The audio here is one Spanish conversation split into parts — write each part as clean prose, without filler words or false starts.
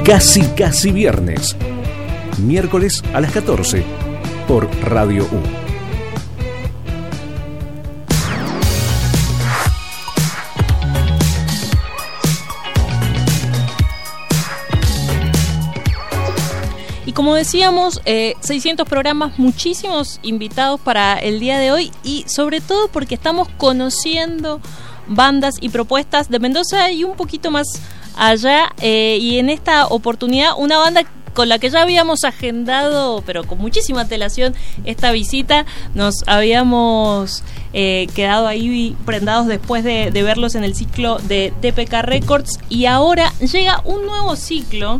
Casi viernes. Miércoles a las 14 por Radio U. Y como decíamos, 600 programas, muchísimos invitados para el día de hoy y sobre todo porque estamos conociendo bandas y propuestas de Mendoza y un poquito más allá, y en esta oportunidad una banda con la que ya habíamos agendado, pero con muchísima antelación, esta visita. Nos habíamos quedado ahí prendados después de verlos en el ciclo de TPK Records, y ahora llega un nuevo ciclo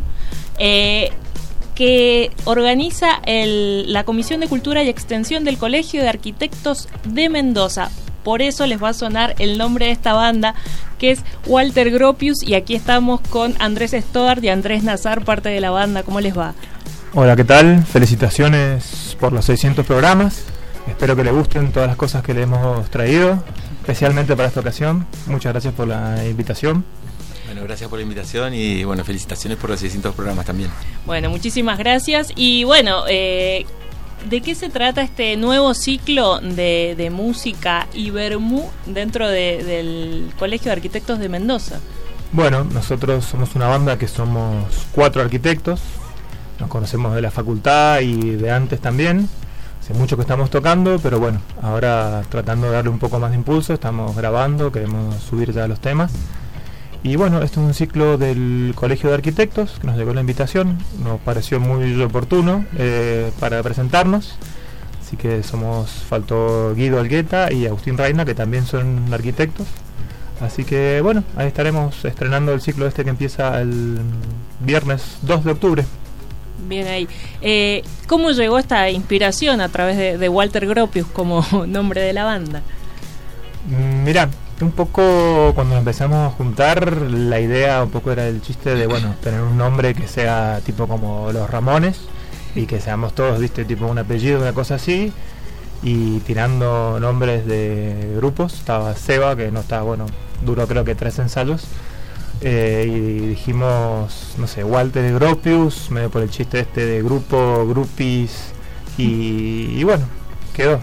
que organiza la Comisión de Cultura y Extensión del Colegio de Arquitectos de Mendoza. Por eso les va a sonar el nombre de esta banda, que es Walter Gropius, y aquí estamos con Andrés Stoddard y Andrés Nazar, parte de la banda. ¿Cómo les va? Hola, ¿qué tal? Felicitaciones por los 600 programas. Espero que les gusten todas las cosas que le hemos traído, especialmente para esta ocasión. Muchas gracias por la invitación. Bueno, gracias por la invitación y bueno, felicitaciones por los 600 programas también. Bueno, muchísimas gracias. Y bueno, ¿de qué se trata este nuevo ciclo de música y vermú dentro del Colegio de Arquitectos de Mendoza? Bueno, nosotros somos una banda que somos 4 arquitectos. Nos conocemos de la facultad y de antes también. Hace mucho que estamos tocando, pero bueno, ahora tratando de darle un poco más de impulso. Estamos grabando, queremos subir ya los temas. Y bueno, este es un ciclo del Colegio de Arquitectos, que nos llegó la invitación, nos pareció muy oportuno para presentarnos, así que faltó Guido Algueta y Agustín Reina, que también son arquitectos, así que bueno, ahí estaremos estrenando el ciclo que empieza el viernes 2 de octubre. Bien ahí. ¿Cómo llegó esta inspiración a través de Walter Gropius como nombre de la banda? Mirá, un poco cuando empezamos a juntar, la idea un poco era el chiste de, bueno, tener un nombre que sea tipo como los Ramones y que seamos todos, viste, tipo un apellido, una cosa así, y tirando nombres de grupos. Estaba Seba, que no estaba, bueno, duró creo que 3 ensayos, y dijimos, no sé, Walter Gropius, medio por el chiste de grupo, groupies, y bueno, quedó.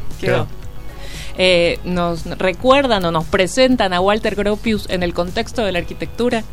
¿Nos recuerdan o nos presentan a Walter Gropius en el contexto de la arquitectura?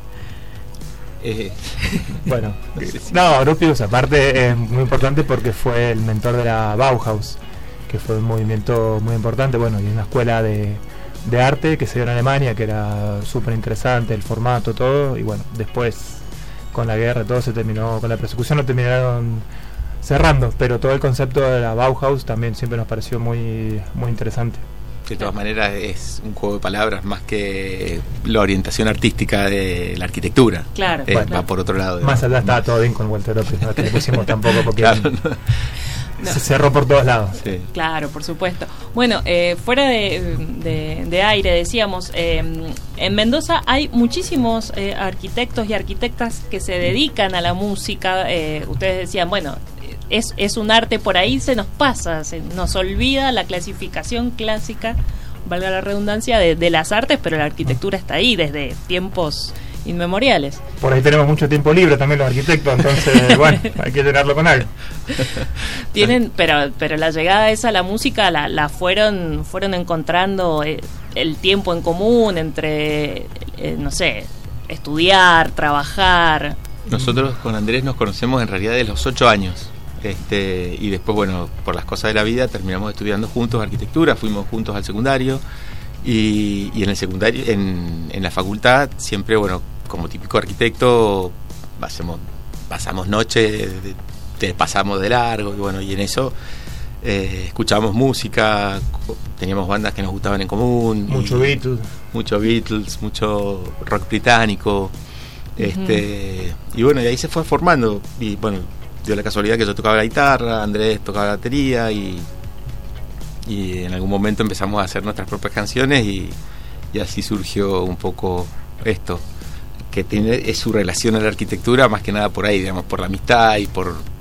Bueno, no, Gropius aparte es muy importante porque fue el mentor de la Bauhaus, que fue un movimiento muy importante, bueno, y una escuela de arte que se dio en Alemania, que era súper interesante, el formato, todo, y bueno, después con la guerra todo se terminó, con la persecución lo terminaron cerrando, pero todo el concepto de la Bauhaus también siempre nos pareció muy, muy interesante. De todas maneras es un juego de palabras más que la orientación artística de la arquitectura. Claro, va por otro lado. Más allá estaba todo bien con Walter Gropius, no te le pusimos tampoco porque claro, no. Se cerró por todos lados. Sí. Claro, por supuesto. Bueno, fuera de aire, decíamos, en Mendoza hay muchísimos arquitectos y arquitectas que se dedican a la música. Ustedes decían, bueno, es un arte, por ahí se nos pasa, se nos olvida la clasificación clásica, valga la redundancia, de las artes, pero la arquitectura está ahí desde tiempos inmemoriales. Por ahí tenemos mucho tiempo libre también los arquitectos, entonces bueno, hay que llenarlo con algo. Tienen, pero la llegada esa a la música la fueron encontrando el tiempo en común entre, no sé, estudiar, trabajar. Nosotros con Andrés nos conocemos en realidad de los 8 años. Y después, bueno, por las cosas de la vida terminamos estudiando juntos arquitectura, fuimos juntos al secundario y en el secundario, en la facultad, siempre, bueno, como típico arquitecto, pasamos noches, pasamos de largo, y bueno, y en eso escuchábamos música, teníamos bandas que nos gustaban en común. Mucho Beatles, mucho rock británico, y bueno, y ahí se fue formando, y bueno, dio la casualidad que yo tocaba la guitarra, Andrés tocaba la batería y en algún momento empezamos a hacer nuestras propias canciones y así surgió un poco esto, que es su relación a la arquitectura más que nada por ahí, digamos, por la amistad y por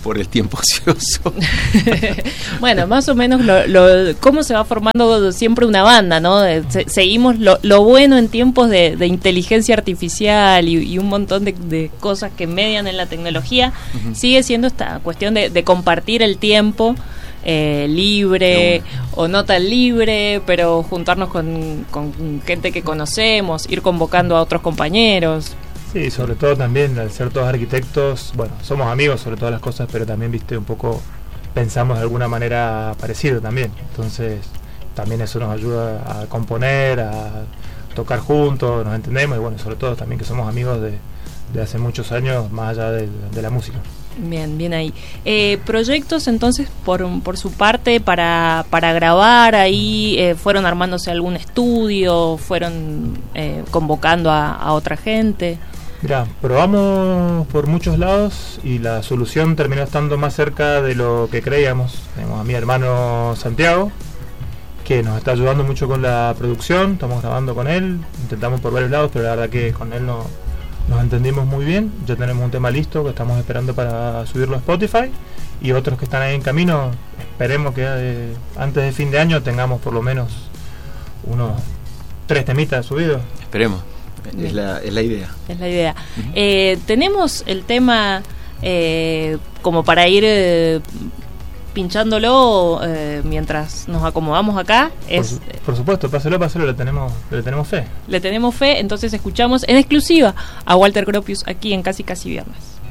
por el tiempo ocioso. Bueno, más o menos cómo se va formando siempre una banda, ¿no? Seguimos lo bueno en tiempos de inteligencia artificial y un montón de cosas que median en la tecnología. Uh-huh. Sigue siendo esta cuestión de compartir el tiempo libre o no tan libre, pero juntarnos con gente que conocemos, ir convocando a otros compañeros. Sí, sobre todo también al ser todos arquitectos, bueno, somos amigos sobre todas las cosas, pero también, viste, un poco pensamos de alguna manera parecido también. Entonces también eso nos ayuda a componer, a tocar juntos, nos entendemos, y bueno, sobre todo también que somos amigos de hace muchos años, más allá de la música. Bien ahí. Proyectos entonces por su parte para grabar ahí, fueron armándose algún estudio, fueron convocando a otra gente. Mirá, probamos por muchos lados y la solución terminó estando más cerca de lo que creíamos. Tenemos a mi hermano Santiago, que nos está ayudando mucho con la producción, estamos grabando con él, intentamos por varios lados, pero la verdad que con él nos entendimos muy bien. Ya tenemos un tema listo que estamos esperando para subirlo a Spotify, y otros que están ahí en camino. Esperemos que antes de fin de año tengamos por lo menos unos 3 temitas subidos. Esperemos, es la idea. Es la idea. Uh-huh. Tenemos el tema como para ir pinchándolo mientras nos acomodamos acá. Por supuesto, páselo, le tenemos fe. Le tenemos fe, entonces escuchamos en exclusiva a Walter Gropius aquí en Casi Viernes.